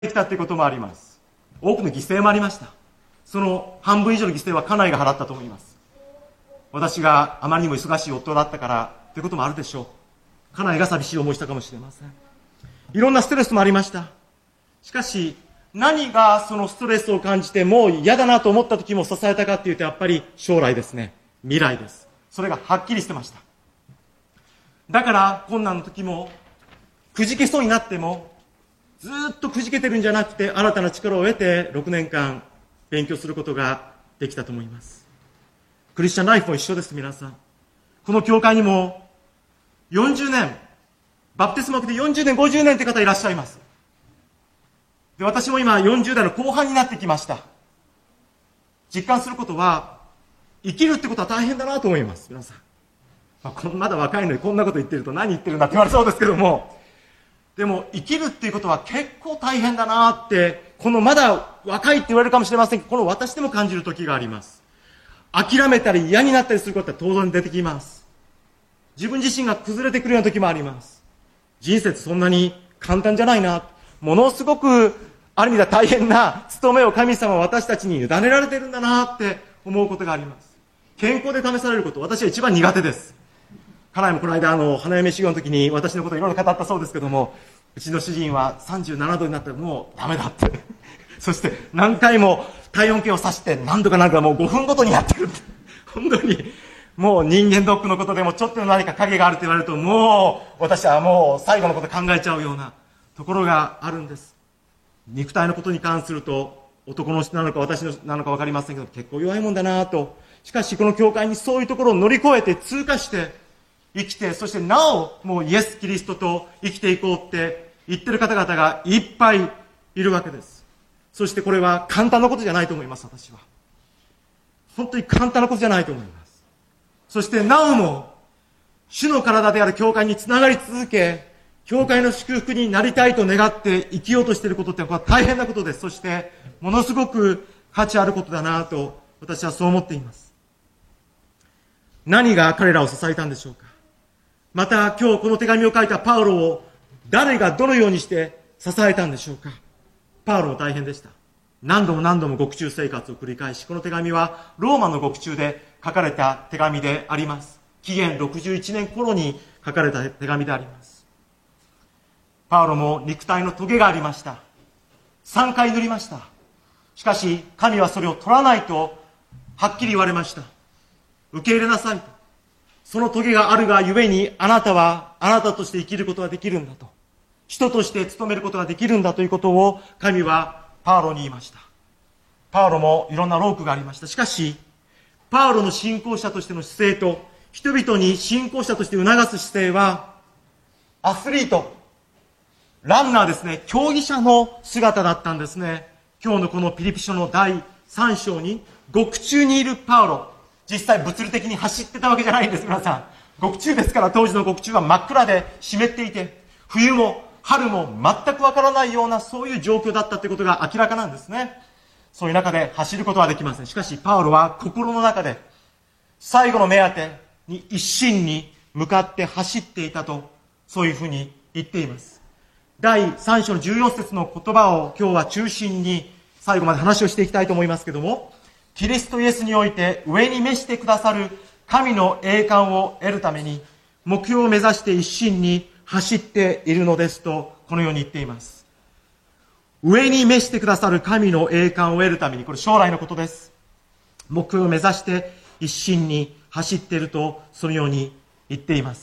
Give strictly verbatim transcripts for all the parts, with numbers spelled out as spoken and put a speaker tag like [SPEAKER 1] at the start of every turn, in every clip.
[SPEAKER 1] できたということもあります。多くの犠牲もありました。その半分以上の犠牲は家内が払ったと思います。私があまりにも忙しい夫だったからということもあるでしょう。家内が寂しい思いしたかもしれません。いろんなストレスもありました。しかし、何がそのストレスを感じてもう嫌だなと思った時も支えたかっていうと、やっぱり将来ですね。未来です。それがはっきりしてました。だから困難の時もくじけそうになってもずっとくじけてるんじゃなくて、新たな力を得てろくねんかん勉強することができたと思います。クリスチャンライフも一緒です。皆さん、この教会にもよんじゅうねん、バプテスマでよんじゅうねんごじゅうねんって方いらっしゃいます。で、私も今よんじゅうだいの後半になってきました。実感することは、生きるってことは大変だなと思います。皆さん、まあ、まだ若いのにこんなこと言ってると何言ってるんだって言われそうですけども、でも生きるっていうことは結構大変だなって、このまだ若いって言われるかもしれませんけど、この私でも感じる時があります。諦めたり嫌になったりすることは当然出てきます。自分自身が崩れてくるような時もあります。人生ってそんなに簡単じゃないな、ものすごくある意味では大変な務めを神様は私たちに委ねられてるんだなって思うことがあります。健康で試されること、私は一番苦手です。家内もこの間あの花嫁修行の時に私のことをいろいろ語ったそうですけども、うちの主人はさんじゅうななどになったらもうダメだってそして何回も体温計を刺して何度かなんかもうごふんごとにやってるって本当にもう人間ドックのことでもちょっと何か影があると言われると、もう私はもう最後のこと考えちゃうようなところがあるんです。肉体のことに関すると男の人なのか私のなのか分かりませんけど、結構弱いもんだなと。しかしこの教会にそういうところを乗り越えて通過して生きて、そしてなおもうイエス・キリストと生きていこうって言ってる方々がいっぱいいるわけです。そしてこれは簡単なことじゃないと思います。私は本当に簡単なことじゃないと思います。そしてなおも主の体である教会につながり続け、教会の祝福になりたいと願って生きようとしていることってこれは大変なことです。そしてものすごく価値あることだなと私はそう思っています。何が彼らを支えたんでしょうか。また今日この手紙を書いたパウロを誰がどのようにして支えたんでしょうか。パウロも大変でした。何度も何度も獄中生活を繰り返し、この手紙はローマの獄中で書かれた手紙であります。紀元ろくじゅういちねん頃に書かれた手紙であります。パウロも肉体のトゲがありました。さんかい塗りました。しかし神はそれを取らないとはっきり言われました。受け入れなさいと。そのトゲがあるがゆえにあなたはあなたとして生きることができるんだと、人として務めることができるんだということを神はパウロに言いました。パウロもいろんな労苦がありました。しかしパウロの信仰者としての姿勢と人々に信仰者として促す姿勢はアスリート、ランナーですね、競技者の姿だったんですね。今日のこのピリピ書のだいさん章に獄中にいるパウロ、実際物理的に走ってたわけじゃないんです。皆さん獄中ですから、当時の獄中は真っ暗で湿っていて、冬も春も全くわからないようなそういう状況だったということが明らかなんですね。そういう中で走ることはできません。しかしパウロは心の中で最後の目当てに一心に向かって走っていたと、そういうふうに言っています。だいさん章のじゅうよん節の言葉を今日は中心に最後まで話をしていきたいと思いますけども、キリストイエスにおいて上に召してくださる神の栄冠を得るために目標を目指して一心に走っているのですと、このように言っています。上に召してくださる神の栄冠を得るために、これ将来のことです。目標を目指して一心に走っていると、そのように言っています。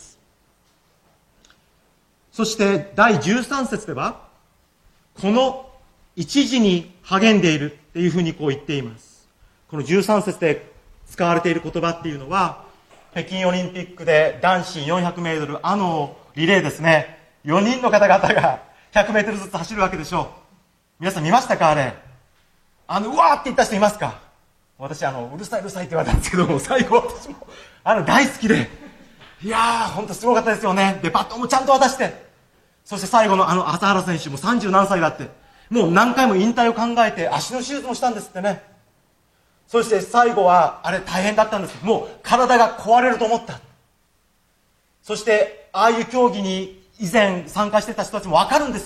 [SPEAKER 1] そしてだいじゅうさん節では、この一時に励んでいるっていうふうにこう言っています。このじゅうさん節で使われている言葉っていうのは、北京オリンピックで男子よんひゃくメートルあのリレーですね、よにんの方々がひゃくメートルずつ走るわけでしょう。皆さん見ましたか。あれあのうわーって言った人いますか。私あのうるさいうるさいって言われたんですけども、最後私もあの大好きで、いやー本当すごかったですよね。でバトンもちゃんと渡して、そして最後のあの朝原選手もさんじゅうなんさいだって、もう何回も引退を考えて足の手術もしたんですってね。そして最後はあれ大変だったんです。もう体が壊れると思った。そしてああいう競技に以前参加してた人たちも分かるんですよ。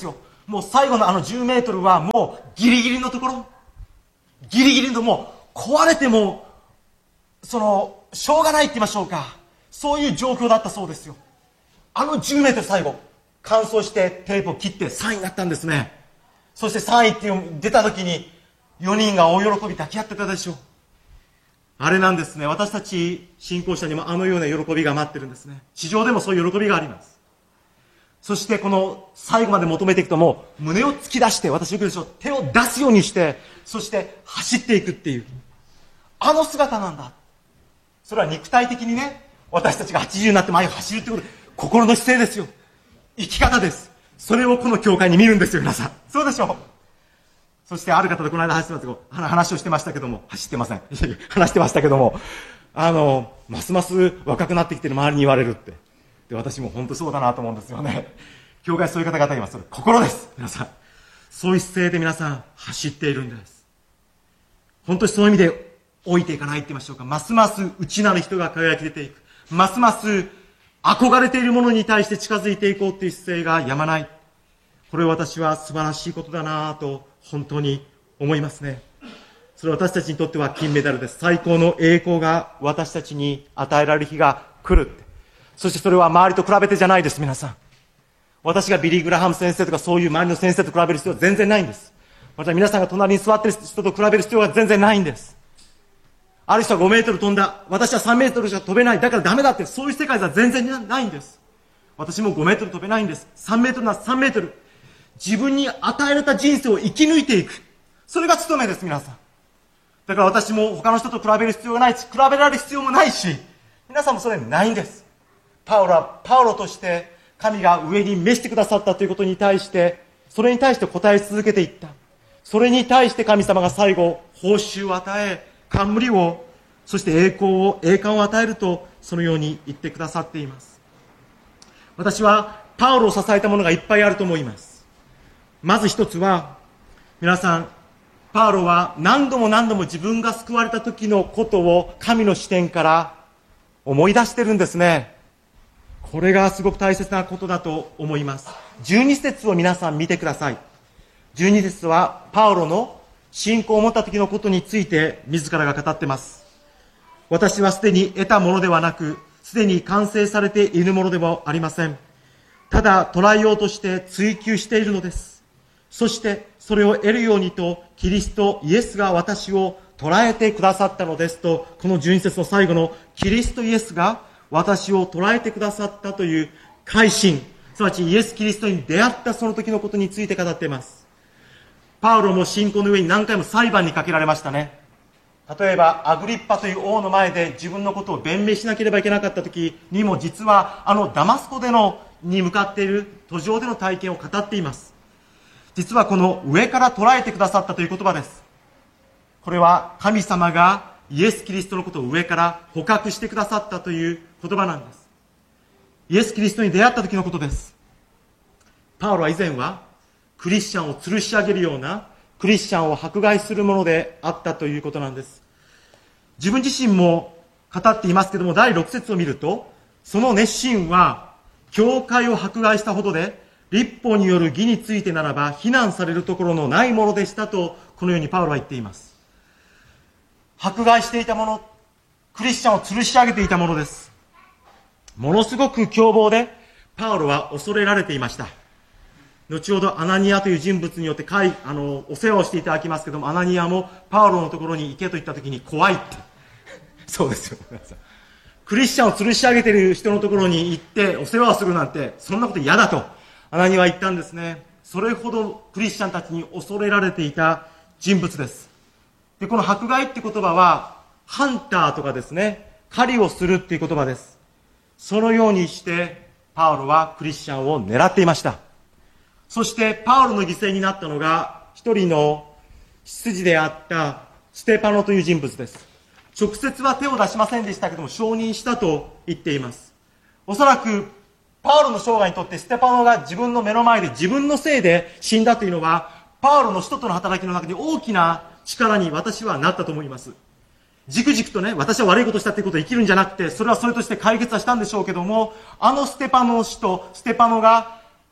[SPEAKER 1] もう最後のあのじゅうメートルはもうギリギリのところ、ギリギリのもう壊れても、その、しょうがないって言いましょうか。そういう状況だったそうですよ。あのじゅうメートル最後、完走してテープを切ってさんいになったんですね。そしてさんいっていう出た時によにんが大喜び抱き合ってたでしょう。あれなんですね。私たち信仰者にもあのような喜びが待ってるんですね。地上でもそういう喜びがあります。そしてこの最後まで求めていくともう胸を突き出して、私よく言うでしょう、手を出すようにして、そして走っていくっていう。あの姿なんだ。それは肉体的にね、私たちがはちじゅうになって前を走るってことで、心の姿勢ですよ。生き方です。それをこの教会に見るんですよ、皆さん。そうでしょう。そしてある方とこの間走ってますけど、話をしてましたけども、走ってません。話してましたけども、あの、ますます若くなってきてる周りに言われるって。で、私も本当そうだなと思うんですよね。教会そういう方々がいます。それ心です。皆さん。そういう姿勢で皆さん走っているんです。本当にそういう意味で置いていかないって言いましょうか。ますます内なる人が輝き出ていく。ますます憧れているものに対して近づいていこうっていう姿勢がやまない。これを私は素晴らしいことだなぁと本当に思いますね。それは私たちにとっては金メダルです。最高の栄光が私たちに与えられる日が来るって。そしてそれは周りと比べてじゃないです、皆さん。私がビリー・グラハム先生とかそういう周りの先生と比べる必要は全然ないんです。また皆さんが隣に座っている人と比べる必要は全然ないんです。ある人はごメートル飛んだ。私はさんメートルしか飛べない。だからダメだって。そういう世界では全然ないんです。私もごメートル飛べないんです。さんメートルならさんメートル。自分に与えられた人生を生き抜いていく。それが務めです、皆さん。だから私も他の人と比べる必要がないし、比べられる必要もないし、皆さんもそれないんです。パウロはパウロとして神が上に召してくださったということに対して、それに対して答え続けていった。それに対して神様が最後、報酬を与え、冠を、そして栄光を、栄冠を与えると、そのように言ってくださっています。私はパウロを支えたものがいっぱいあると思います。まず一つは、皆さん、パウロは何度も何度も自分が救われた時のことを神の視点から思い出してるんですね。これがすごく大切なことだと思います。じゅうに節を皆さん見てください。じゅうに節はパウロの信仰を持った時のことについて自らが語っています。私はすでに得たものではなく、すでに完成されているものでもありません。ただ捉えようとして追求しているのです。そしてそれを得るようにとキリストイエスが私を捉えてくださったのですと、このじゅうに節の最後のキリストイエスが私を捉えてくださったという改心、すなわちイエス・キリストに出会ったその時のことについて語っています。パウロも信仰の上に何回も裁判にかけられましたね。例えばアグリッパという王の前で自分のことを弁明しなければいけなかった時にも、実はあのダマスコでのに向かっている途上での体験を語っています。実はこの上から捉えてくださったという言葉です。これは神様がイエス・キリストのことを上から捕獲してくださったという言葉なんです。イエス・キリストに出会った時のことです。パウロは以前はクリスチャンを吊るし上げるようなクリスチャンを迫害するものであったということなんです。自分自身も語っていますけども、だいろく節を見ると、その熱心は教会を迫害したほどで、律法による義についてならば非難されるところのないものでしたと、このようにパウロは言っています。迫害していたもの、クリスチャンを吊るし上げていたものです。ものすごく凶暴でパウロは恐れられていました。後ほどアナニアという人物によってかいあのお世話をしていただきますけども、アナニアもパウロのところに行けと言ったときに怖いってそうですよ。クリスチャンを吊るし上げている人のところに行ってお世話をするなんて、そんなこと嫌だとアナニアは言ったんですね。それほどクリスチャンたちに恐れられていた人物です。で、この迫害って言葉はハンターとかですね、狩りをするっていう言葉です。そのようにしてパウロはクリスチャンを狙っていました。そしてパウロの犠牲になったのが一人の執事であったステパノという人物です。直接は手を出しませんでしたけども、承認したと言っています。おそらくパウロの生涯にとってステパノが自分の目の前で自分のせいで死んだというのは、パウロの使徒との働きの中に大きな力に私はなったと思います。じくじくとね、私は悪いことしたということを生きるんじゃなくて、それはそれとして解決はしたんでしょうけども、あのステパノの使徒、ステパノが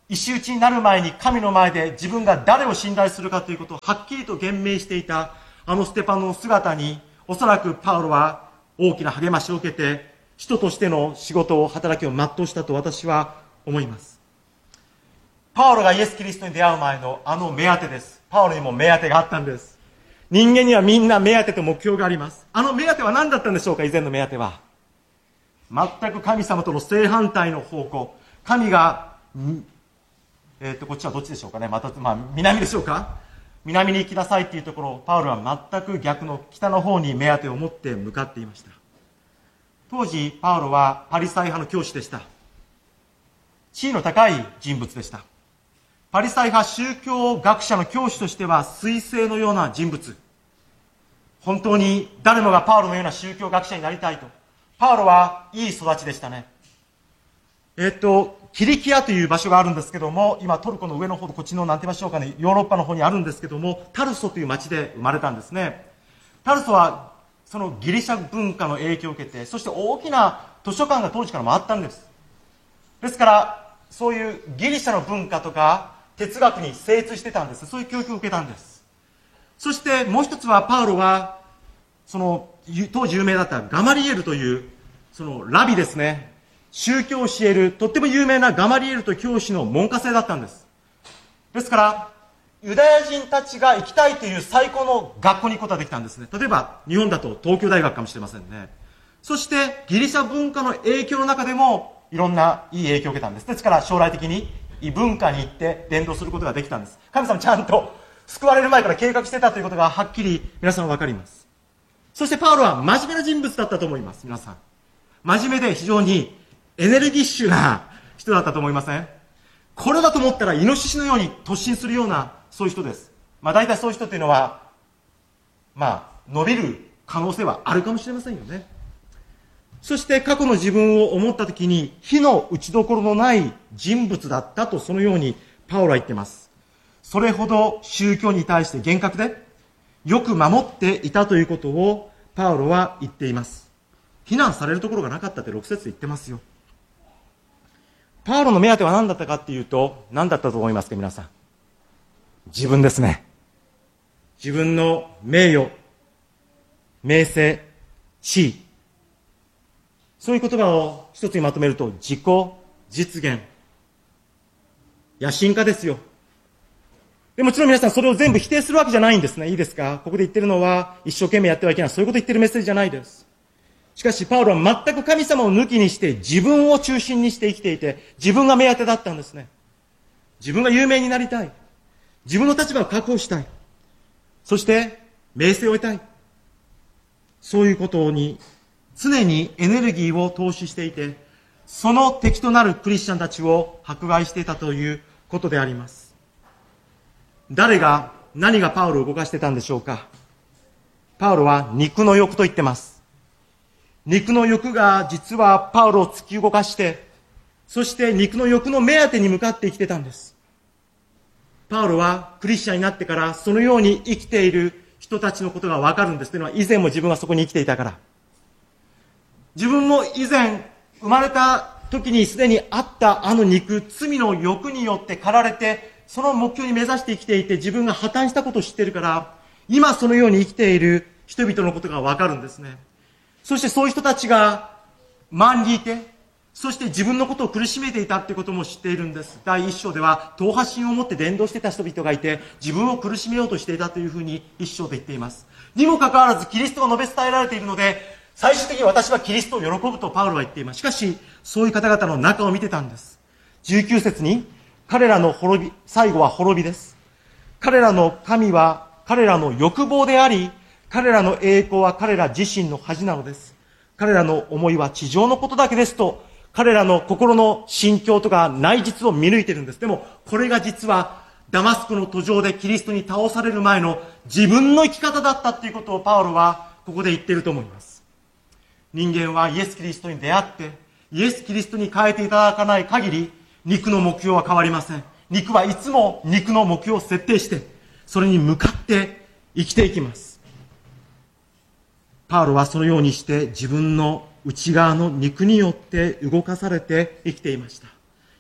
[SPEAKER 1] 石打ちになる前に神の前で自分が誰を信頼するかということをはっきりと言明していたあのステパノの姿に、おそらくパウロは大きな励ましを受けて、使徒としての仕事を、働きを全うしたと私は思います。パウロがイエス・キリストに出会う前のあの目当てです。パウロにも目当てがあったんです。人間にはみんな目当てと目標があります。あの目当ては何だったんでしょうか？以前の目当ては。全く神様との正反対の方向。神が、えっと、こっちはどっちでしょうかね。また、まあ、南でしょうか？南に行きなさいっていうところを、パウロは全く逆の北の方に目当てを持って向かっていました。当時、パウロはパリサイ派の教師でした。地位の高い人物でした。パリサイ派宗教学者の教師としては彗星のような人物。本当に誰もがパウロのような宗教学者になりたいと。パウロはいい育ちでしたね。えっと、キリキアという場所があるんですけども、今トルコの上の方、こっちのなんて言いましょうかね、ヨーロッパの方にあるんですけども、タルソという町で生まれたんですね。タルソはそのギリシャ文化の影響を受けて、そして大きな図書館が当時からもあったんです。ですから、そういうギリシャの文化とか哲学に精通してたんです。そういう教育を受けたんです。そしてもう一つは、パウロは、その、当時有名だったガマリエルという、そのラビですね。宗教を教える、とっても有名なガマリエルという教師の門下生だったんです。ですから、ユダヤ人たちが行きたいという最高の学校に行くことができたんですね。例えば、日本だと東京大学かもしれませんね。そして、ギリシャ文化の影響の中でも、いろんないい影響を受けたんです。ですから、将来的に異文化に行って伝道することができたんです。神様ちゃんと救われる前から計画してたということがはっきり皆さんわかります。そしてパウロは真面目な人物だったと思います。皆さん。真面目で非常にエネルギッシュな人だったと思いません？これだと思ったらイノシシのように突進するようなそういう人です。まあ大体そういう人というのは、まあ伸びる可能性はあるかもしれませんよね。そして過去の自分を思ったときに火の打ちどころのない人物だったと、そのようにパウロは言っています。それほど宗教に対して厳格でよく守っていたということをパウロは言っています。非難されるところがなかったってろく節で言ってますよ。パウロの目当ては何だったかっていうと、何だったと思いますか皆さん？自分ですね。自分の名誉、名声、地位、そういう言葉を一つにまとめると、自己実現。野心家ですよ。でもちろん皆さんそれを全部否定するわけじゃないんですね。いいですか？ここで言ってるのは、一生懸命やってはいけない。そういうこと言ってるメッセージじゃないです。しかし、パウロは全く神様を抜きにして、自分を中心にして生きていて、自分が目当てだったんですね。自分が有名になりたい。自分の立場を確保したい。そして、名声を得たい。そういうことに、常にエネルギーを投資していて、その敵となるクリスチャンたちを迫害していたということであります。誰が、何がパウロを動かしてたんでしょうか？パウロは肉の欲と言ってます。肉の欲が実はパウロを突き動かして、そして肉の欲の目当てに向かって生きてたんです。パウロはクリスチャンになってからそのように生きている人たちのことがわかるんです。というのは以前も自分がそこに生きていたから。自分も以前生まれた時にすでにあったあの肉、罪の欲によって駆られて、その目標に目指して生きていて、自分が破綻したことを知っているから、今そのように生きている人々のことがわかるんですね。そしてそういう人たちが周りにいて、そして自分のことを苦しめていたということも知っているんです。第一章では、党派心を持って伝道していた人々がいて、自分を苦しめようとしていたというふうに一章で言っています。にもかかわらず、キリストが述べ伝えられているので、最終的に私はキリストを喜ぶとパウロは言っています。しかし、そういう方々の中を見てたんです。じゅうきゅう節に、彼らの滅び、最後は滅びです。彼らの神は彼らの欲望であり、彼らの栄光は彼ら自身の恥なのです。彼らの思いは地上のことだけですと、彼らの心の心境とか内実を見抜いているんです。でも、これが実はダマスコの途上でキリストに倒される前の自分の生き方だったということをパウロはここで言っていると思います。人間はイエス・キリストに出会って、イエス・キリストに変えていただかない限り、肉の目標は変わりません。肉はいつも肉の目標を設定して、それに向かって生きていきます。パウロはそのようにして自分の内側の肉によって動かされて生きていました。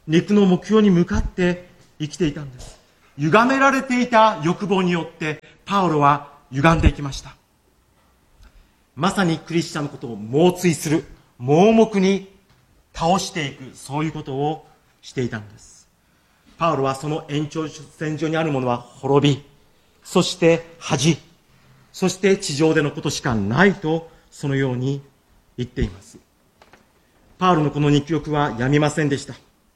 [SPEAKER 1] 肉の目標に向かって生きていたんです。歪められていた欲望によってパウロは歪んでいきました。まさにクリスチャンのことを猛追する、盲目に倒していく、そういうことをしていたんです。パウロはその延長線上にあるものは滅び、そして恥、そして地上でのことしかないと、そのように言っています。パウロのこの肉欲はやみませんでした。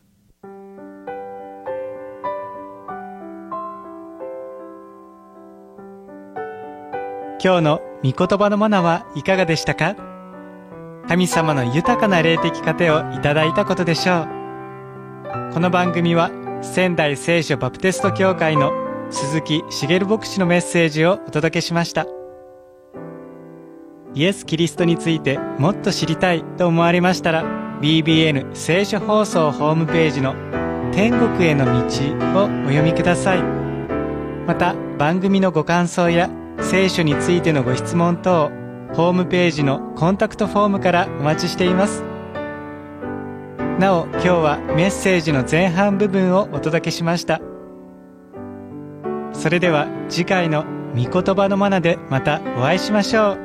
[SPEAKER 2] 今日の御言葉のマナはいかがでしたか？神様の豊かな霊的糧をいただいたことでしょう。この番組は仙台聖書バプテスト教会の鈴木茂牧師のメッセージをお届けしました。イエス・キリストについてもっと知りたいと思われましたら、 ビービーエヌ 聖書放送ホームページの天国への道をお読みください。また番組のご感想や聖書についてのご質問等、ホームページのコンタクトフォームからお待ちしています。なお、今日はメッセージの前半部分をお届けしました。それでは次回の御言葉のマナでまたお会いしましょう。